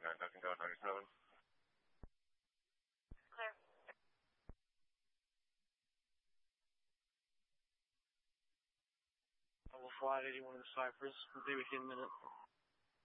Duncan, go 97. Clear. I will fly at 81 in the Cypress. We'll be with you in a minute.